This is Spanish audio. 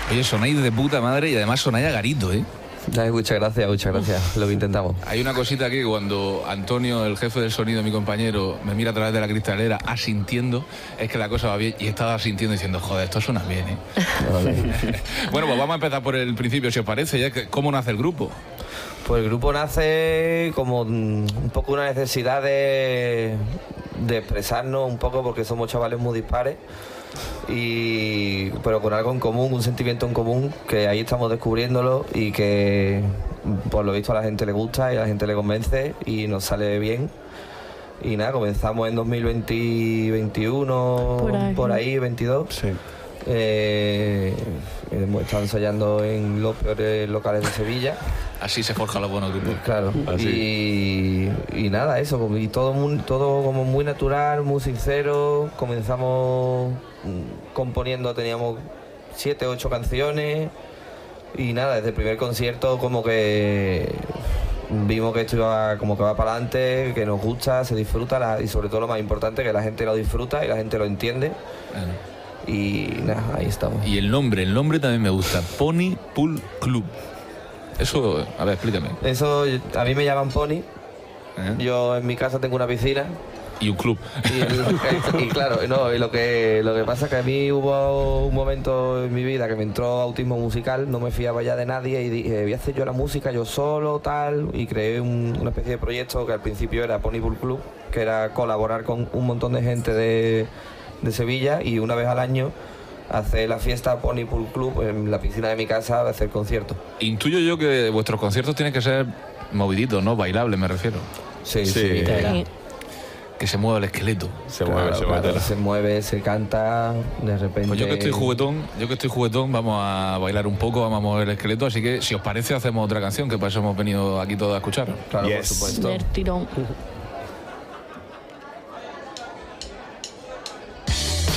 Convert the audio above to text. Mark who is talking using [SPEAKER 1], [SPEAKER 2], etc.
[SPEAKER 1] Oye, sonáis de puta madre y además sonáis a garito, ¿eh?
[SPEAKER 2] Ay, muchas gracias, lo que intentamos.
[SPEAKER 1] Hay una cosita aquí, cuando Antonio, el jefe del sonido, mi compañero, me mira a través de la cristalera asintiendo, es que la cosa va bien, y estaba asintiendo diciendo, joder, esto suena bien, ¿eh? Bueno, pues vamos a empezar por el principio, si os parece, ya que, ¿cómo nace el grupo?
[SPEAKER 2] Pues el grupo nace como un poco una necesidad de expresarnos un poco, porque somos chavales muy dispares, pero con algo en común, un sentimiento en común, que ahí estamos descubriéndolo y que por lo visto a la gente le gusta y a la gente le convence y nos sale bien. Y nada, comenzamos en 2021, por ahí 22. Sí. Hemos estado ensayando en los peores locales de Sevilla.
[SPEAKER 1] Así se forjan los buenos grupos.
[SPEAKER 2] Claro. Y nada, eso, y todo como muy natural, muy sincero. Comenzamos componiendo, teníamos 7, 8 canciones. Y nada, desde el primer concierto como que vimos que esto iba como que va para adelante, que nos gusta, se disfruta, y sobre todo lo más importante, que la gente lo disfruta y la gente lo entiende. Y nada, ahí estamos.
[SPEAKER 1] Y el nombre también me gusta, Pony Pool Club. Eso, a ver, explícame.
[SPEAKER 2] Eso, a mí me llaman Pony. Yo en mi casa tengo una piscina.
[SPEAKER 1] Y un club.
[SPEAKER 2] Y claro, no, y lo que pasa es que a mí hubo un momento en mi vida que me entró autismo musical, no me fiaba ya de nadie y dije, voy a hacer yo la música yo solo, tal, y creé una especie de proyecto que al principio era Pony Pool Club, que era colaborar con un montón de gente de Sevilla, y una vez al año hacer la fiesta Pony Pool Club en la piscina de mi casa, de hacer conciertos.
[SPEAKER 1] Intuyo yo que vuestros conciertos tienen que ser moviditos, ¿no? Bailables, me refiero.
[SPEAKER 2] Sí.
[SPEAKER 1] Que se mueva el esqueleto.
[SPEAKER 2] Se mueve, se canta, de repente.
[SPEAKER 1] Pues yo que estoy juguetón, vamos a bailar un poco, vamos a mover el esqueleto, así que si os parece hacemos otra canción, que para eso hemos venido aquí todos a escuchar.
[SPEAKER 2] Claro, por supuesto.
[SPEAKER 3] Del tirón.